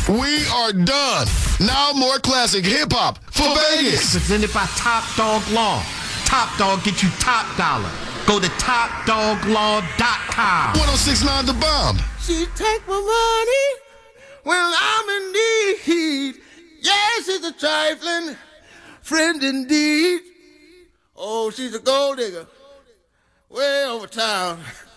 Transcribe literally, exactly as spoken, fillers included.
We are done. Now more classic hip-hop for Vegas. Presented by Top Dog Law. Top Dog get you top dollar. Go to top dog law dot com. one oh six point nine The Bomb. She take my money when I'm in need. Yes, she's a trifling friend indeed. Oh, she's a gold digger way over town.